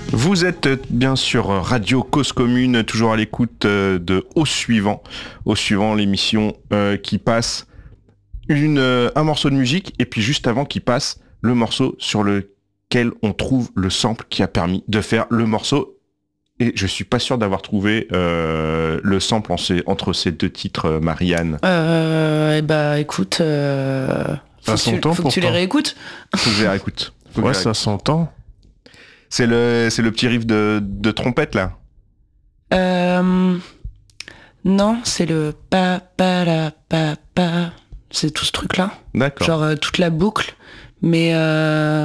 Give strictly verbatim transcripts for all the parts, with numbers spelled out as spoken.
Vous êtes bien sûr Radio Cause Commune, toujours à l'écoute de Au Suivant. Au Suivant, l'émission euh, qui passe une, euh, un morceau de musique et puis juste avant qui passe le morceau sur lequel on trouve le sample qui a permis de faire le morceau. Et je suis pas sûr d'avoir trouvé euh, le sample en ces, entre ces deux titres, Marianne. Euh, et bah écoute, euh, faut, que tu, faut que tu les réécoutes. Faut que je les réécoute. Faut ouais, ça s'entend. C'est le, c'est le petit riff de, de trompette là. Euh, non, c'est le pa pa la pa pa. C'est tout ce truc là. D'accord. Genre euh, toute la boucle, mais euh,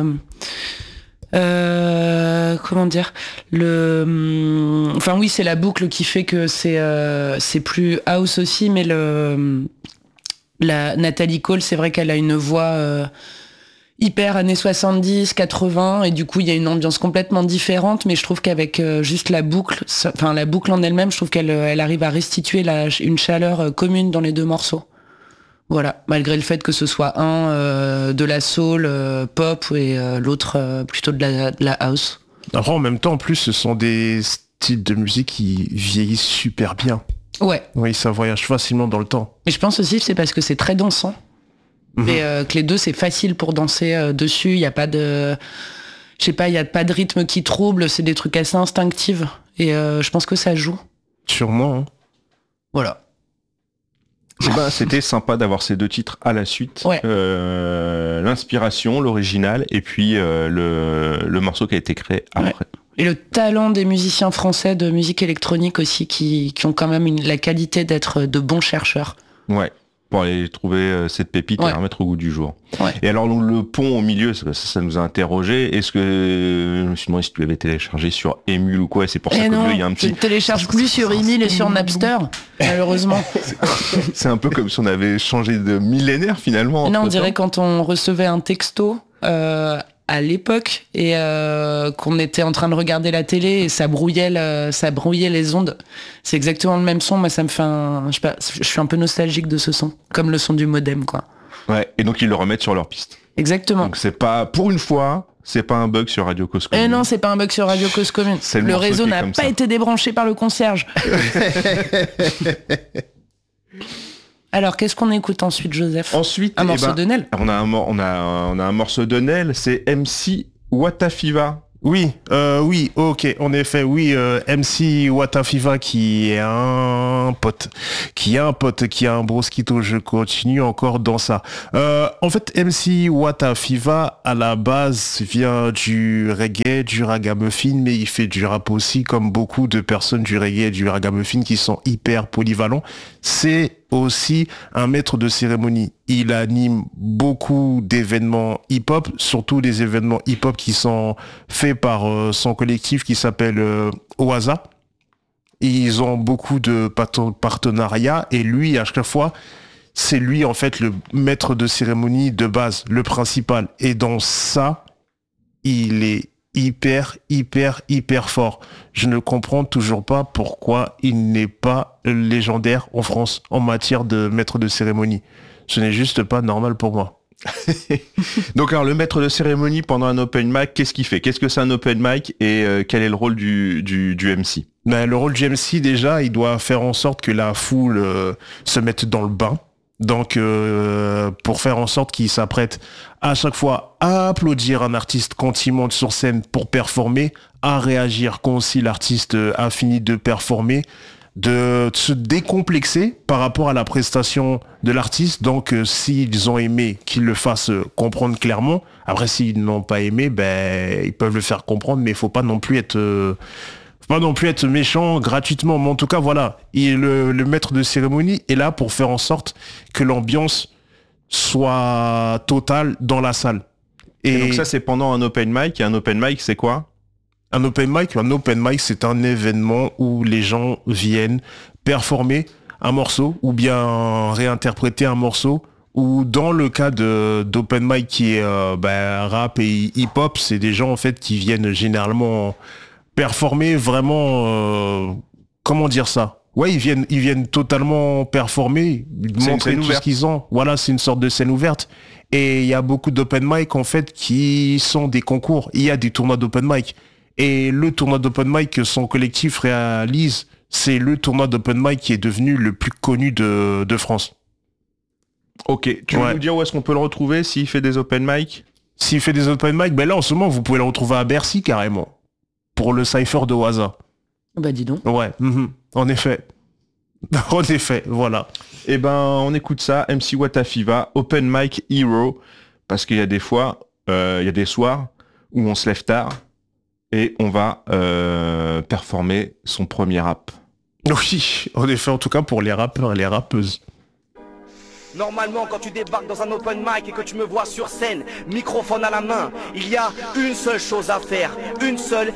euh, comment dire le. Enfin oui, c'est la boucle qui fait que c'est euh, c'est plus house aussi, mais le la Nathalie Cole, c'est vrai qu'elle a une voix. Euh, hyper années soixante-dix, quatre-vingts, et du coup il y a une ambiance complètement différente, mais je trouve qu'avec euh, juste la boucle, enfin la boucle en elle-même, je trouve qu'elle elle arrive à restituer la, une chaleur euh, commune dans les deux morceaux. Voilà, malgré le fait que ce soit un euh, de la soul euh, pop et euh, l'autre euh, plutôt de la, de la house. Après en même temps, en plus, ce sont des styles de musique qui vieillissent super bien. Ouais. Oui, ça voyage facilement dans le temps. Mais je pense aussi que c'est parce que c'est très dansant. Mmh. Et euh, que les deux c'est facile pour danser euh, dessus, il y a pas de je sais pas, il y a pas de rythme qui trouble, c'est des trucs assez instinctifs et euh, je pense que ça joue. Sûrement. Hein. Voilà. Et ben, c'était sympa d'avoir ces deux titres à la suite. Ouais. Euh, l'inspiration, l'original et puis euh, le, le morceau qui a été créé après. Ouais. Et le talent des musiciens français de musique électronique aussi qui, qui ont quand même une, la qualité d'être de bons chercheurs. Ouais. Pour aller trouver euh, cette pépite ouais. et la remettre au goût du jour. Ouais. Et alors le pont au milieu, ça, ça nous a interrogé. Est-ce que euh, je me suis demandé si tu l'avais téléchargé sur Emule ou quoi? Et c'est pour ça que il y a un petit. Je ne télécharge plus sur Emule et sur Napster, malheureusement. C'est un peu comme si on avait changé de millénaire finalement. Non, on dirait quand on recevait un texto. Euh, à l'époque et euh, qu'on était en train de regarder la télé et ça brouillait le, ça brouillait les ondes. C'est exactement le même son. Moi, ça me fait un, je sais pas, je suis un peu nostalgique de ce son, comme le son du modem, quoi. Ouais. Et donc ils le remettent sur leur piste. Exactement. Donc c'est pas, pour une fois, c'est pas un bug sur Radio Cause Commune. Eh non, c'est pas un bug sur Radio Cause Commune. Le, le réseau n'a pas ça. été débranché par le concierge. Alors, qu'est-ce qu'on écoute ensuite, Joseph? Ensuite, un morceau eh ben, de Nel. On a un, on a, on a un morceau de Nel, c'est M C Watafiva. Oui, euh, oui, ok, en effet, oui, euh, M C Watafiva qui est un pote, qui est un pote, qui a un brosquito, je continue encore dans ça. Euh, en fait, M C Watafiva, à la base, vient du reggae, du ragamuffin, mais il fait du rap aussi, comme beaucoup de personnes du reggae et du ragamuffin qui sont hyper polyvalents. C'est aussi un maître de cérémonie. Il anime beaucoup d'événements hip-hop, surtout des événements hip-hop qui sont faits par euh, son collectif qui s'appelle euh, Oaza. Ils ont beaucoup de partenariats et lui, à chaque fois, c'est lui en fait le maître de cérémonie de base, le principal. Et dans ça, il est hyper, hyper, hyper fort. Je ne comprends toujours pas pourquoi il n'est pas légendaire en France en matière de maître de cérémonie. Ce n'est juste pas normal pour moi. Donc alors le maître de cérémonie pendant un open mic, qu'est-ce qu'il fait? Qu'est-ce que c'est un open mic et euh, quel est le rôle du, du, du M C? Ben, le rôle du M C déjà, il doit faire en sorte que la foule euh, se mette dans le bain. Donc, euh, pour faire en sorte qu'il s'apprête à chaque fois à applaudir un artiste quand il monte sur scène pour performer, à réagir quand aussi l'artiste a fini de performer, de se décomplexer par rapport à la prestation de l'artiste. Donc, euh, s'ils ont aimé, qu'ils le fassent comprendre clairement. Après, s'ils n'ont pas aimé, ben, ils peuvent le faire comprendre, mais il faut pas non plus être... Euh, pas non plus être méchant gratuitement, mais en tout cas, voilà, il, le, le maître de cérémonie est là pour faire en sorte que l'ambiance soit totale dans la salle. Et, et donc ça, c'est pendant un open mic, et un open mic, c'est quoi? Un open mic, un open mic, c'est un événement où les gens viennent performer un morceau, ou bien réinterpréter un morceau, ou dans le cas de, d'open mic qui est euh, bah, rap et hip-hop, c'est des gens en fait qui viennent généralement... performer vraiment, euh, comment dire ça? Ouais, ils viennent, ils viennent totalement performer, montrer tout ce qu'ils ont. Voilà, c'est une sorte de scène ouverte. Et il y a beaucoup d'open mic en fait qui sont des concours. Il y a des tournois d'open mic. Et le tournoi d'open mic que son collectif réalise, c'est le tournoi d'open mic qui est devenu le plus connu de, de France. Ok, tu veux Ouais. nous dire où est-ce qu'on peut le retrouver s'il fait des open mic? S'il fait des open mic, ben là en ce moment vous pouvez le retrouver à Bercy carrément. Pour le cypher de Waza. Bah dis donc. Ouais, mhm, en effet. En effet, voilà. Eh ben, on écoute ça, M C Watafiva, Open Mic Hero, parce qu'il y a des fois, euh, il y a des soirs où on se lève tard et on va euh, performer son premier rap. Oui, en effet, en tout cas pour les rappeurs et les rappeuses. Normalement, quand tu débarques dans un open mic et que tu me vois sur scène, microphone à la main, il y a une seule chose à faire, une seule